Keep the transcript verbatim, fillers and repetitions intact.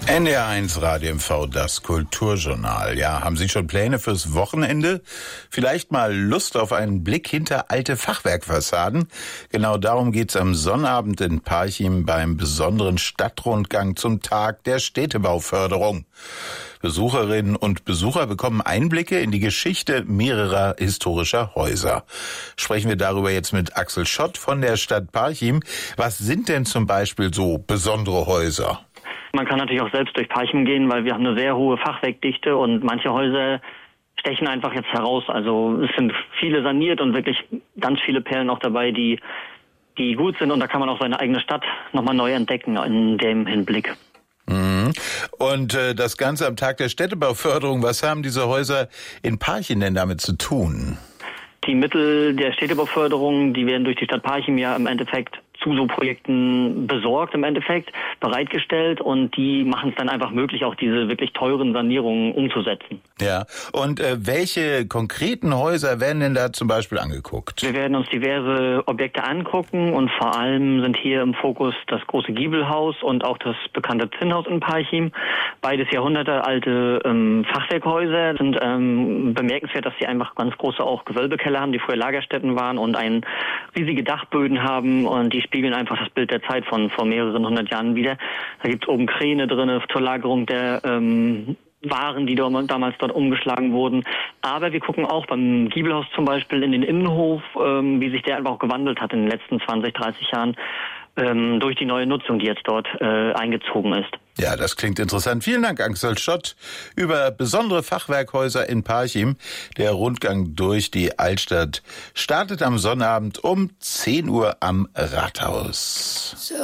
N D R eins Radio M V, das Kulturjournal. Ja, haben Sie schon Pläne fürs Wochenende? Vielleicht mal Lust auf einen Blick hinter alte Fachwerkfassaden? Genau darum geht's am Sonnabend in Parchim beim besonderen Stadtrundgang zum Tag der Städtebauförderung. Besucherinnen und Besucher bekommen Einblicke in die Geschichte mehrerer historischer Häuser. Sprechen wir darüber jetzt mit Axel Schott von der Stadt Parchim. Was sind denn zum Beispiel so besondere Häuser? Man kann natürlich auch selbst durch Parchim gehen, weil wir haben eine sehr hohe Fachwerkdichte und manche Häuser stechen einfach jetzt heraus. Also es sind viele saniert und wirklich ganz viele Perlen auch dabei, die, die gut sind. Und da kann man auch seine eigene Stadt nochmal neu entdecken in dem Hinblick. Mhm. Und äh, das Ganze am Tag der Städtebauförderung, was haben diese Häuser in Parchim denn damit zu tun? Die Mittel der Städtebauförderung, die werden durch die Stadt Parchim ja im Endeffekt zu so Projekten besorgt, im Endeffekt bereitgestellt, und die machen es dann einfach möglich, auch diese wirklich teuren Sanierungen umzusetzen. Ja, und äh, welche konkreten Häuser werden denn da zum Beispiel angeguckt? Wir werden uns diverse Objekte angucken und vor allem sind hier im Fokus das große Giebelhaus und auch das bekannte Zinnhaus in Parchim. Beides jahrhundertealte ähm, Fachwerkhäuser, sind ähm, bemerkenswert, dass sie einfach ganz große auch Gewölbekeller haben, die früher Lagerstätten waren und ein riesige Dachböden haben, und die spiegeln einfach das Bild der Zeit von vor mehreren hundert Jahren wieder. Da gibt es oben Kräne drin zur Lagerung der ähm, Waren, die damals dort umgeschlagen wurden. Aber wir gucken auch beim Giebelhaus zum Beispiel in den Innenhof, ähm, wie sich der einfach auch gewandelt hat in den letzten zwanzig, dreißig Jahren ähm, durch die neue Nutzung, die jetzt dort äh, eingezogen ist. Ja, das klingt interessant. Vielen Dank, Axel Schott, über besondere Fachwerkhäuser in Parchim. Der Rundgang durch die Altstadt startet am Sonnabend um zehn Uhr am Rathaus.